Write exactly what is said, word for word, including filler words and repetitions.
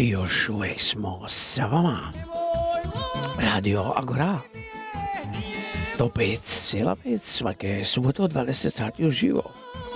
Još uvijek smo sa vama. Radio Agora sto pet zarez pet svake subote od dvadeset sati uživo.